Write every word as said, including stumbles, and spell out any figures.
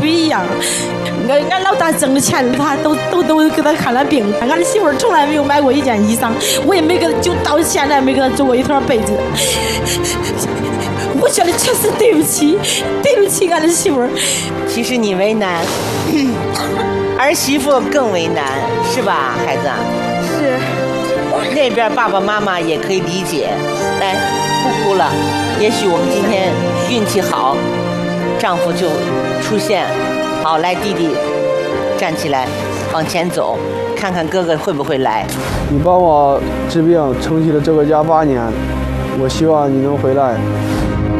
不一样。俺俺老大挣的钱，他都都都给他看了病。俺的媳妇儿从来没有买过一件衣裳，我也没给他，就到现在没给他做过一条被子。我觉得确实对不起，对不起俺的媳妇儿。 其实你为难，儿媳妇更为难，是吧，孩子？ 是。 那边爸爸妈妈也可以理解，来，不哭了。也许我们今天运气好，丈夫就出现。好，来，弟弟，站起来，往前走，看看哥哥会不会来。 你帮我治病，撑起了这个家八年，我希望你能回来。